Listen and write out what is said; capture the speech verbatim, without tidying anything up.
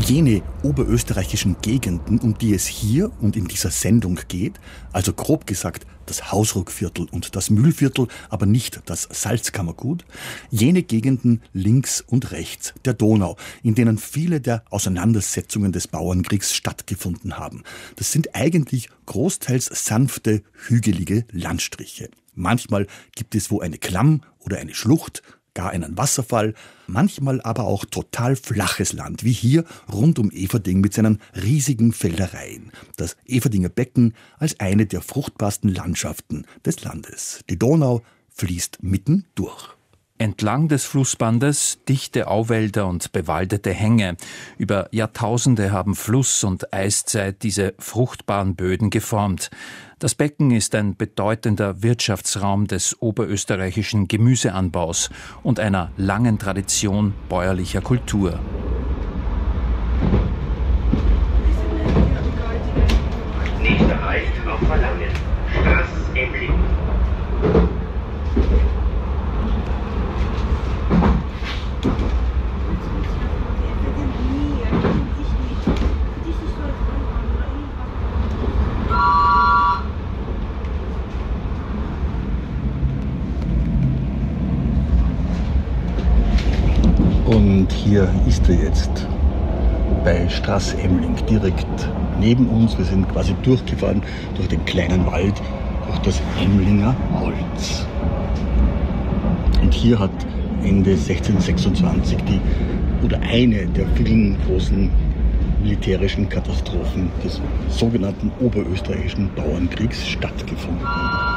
Jene oberösterreichischen Gegenden, um die es hier und in dieser Sendung geht, also grob gesagt das Hausruckviertel und das Mühlviertel, aber nicht das Salzkammergut, jene Gegenden links und rechts der Donau, in denen viele der Auseinandersetzungen des Bauernkriegs stattgefunden haben. Das sind eigentlich großteils sanfte, hügelige Landstriche. Manchmal gibt es wo eine Klamm oder eine Schlucht, gar einen Wasserfall, manchmal aber auch total flaches Land, wie hier rund um Eferding mit seinen riesigen Feldereien. Das Eferdinger Becken als eine der fruchtbarsten Landschaften des Landes. Die Donau fließt mitten durch. Entlang des Flussbandes dichte Auwälder und bewaldete Hänge. Über Jahrtausende haben Fluss und Eiszeit diese fruchtbaren Böden geformt. Das Becken ist ein bedeutender Wirtschaftsraum des oberösterreichischen Gemüseanbaus und einer langen Tradition bäuerlicher Kultur. Nächster Halt auf Verlangen. Straß Emling. Und hier ist er jetzt bei Straß Emling, direkt neben uns. Wir sind quasi durchgefahren durch den kleinen Wald, durch das Emlinger Holz. Und hier hat Ende sechzehnhundertsechsundzwanzig die, oder eine der vielen großen militärischen Katastrophen des sogenannten oberösterreichischen Bauernkriegs stattgefunden.